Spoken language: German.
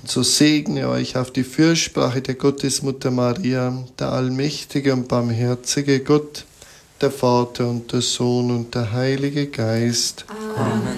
So segne euch auf die Fürsprache der Gottesmutter Maria, der allmächtige und barmherzige Gott, der Vater und der Sohn und der Heilige Geist. Amen.